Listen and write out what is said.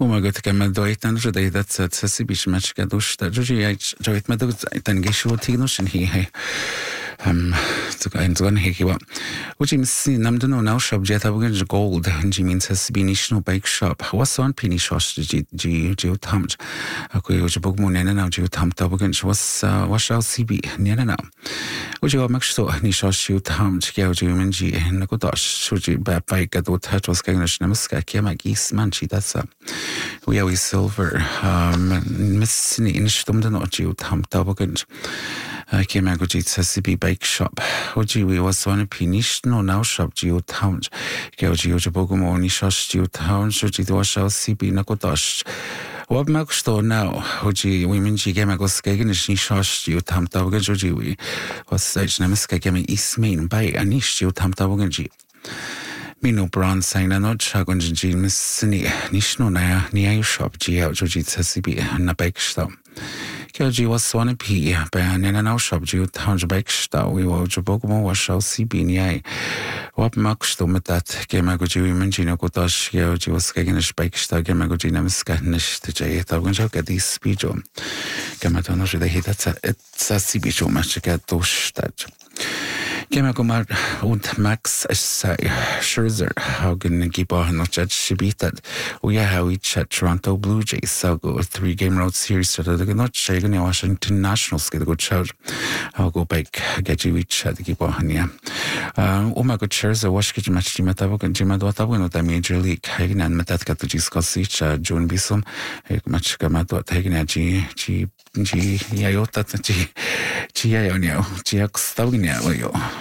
وما قلت كمان دويت أنا جدي ذات تسسي بيش ماتش كدوش تجوجي جويت ما دوت تنجيشو تينوش إن هي تقول هيك وا وجي مسي نمدنو ناو شوب جاتا بقول جولد جي مين تسسي بينيشنو بايك شوب وصان بيني شوش جي وتامج أكو وجي بقول نينا ناو جي وتام تابقول وشاو سي بي نينا ناو وجي ومكشتو نيشوش جي وتامج كيا وجي من جي نكو داش شو جي بايك قدو تهات وسكينش نمسكا كيا ما جيس مانشي داسا وياوي سيلفر مسني نشتم دنو جي وتام تابقول كيما قلت تسسبي بايك شوب وجي ويوصوان بينيش نو ناو شوب جيو تاونج كيو جيو جبوغو موني شوش جيو تاونج وجي دواشاو سيبي نكو داش واب ماكشتو ناو وجي ويمن جي كيما قلسكيغن نشني شوش جيو تام تابوغن جي وي وصايج نمسكا كيما إسمين باي أنيش جيو تام تابوغن جي مينو بران ساينا نوت شاغن جي مسني نيشنو نايا نيايو شوب جيو جي تسسبي نبايك شتو كيو جي وصوان بي بيانينا ناو شوب جيو تاونج بايك شتو ويو جبوغمو وشاو سيبي نياي واب ماكشتو متات كيما قو جي ويمن جي نوكو داش كيو جي وسكيغنش بايك شتو كيما قو جي نمسكا نش تجاي تاوغن جاو كدي سبيجو كما تونو جي دهي تسا سيبيجو ماشكا دوش تاج كما قمار und Max Scherzer haugen giba no judge shibitat ويا هاوي Toronto Blue Jays so go a 3-game road series so the not shaken Washington Nationals get a good shot I'll go back get you each at the giba hania my good Scherzer Washington match team at and Jim Adwata the Major League hagen and metat kat the Scottish June Bisum match kamato taken a G yayota G yayonio G Stognia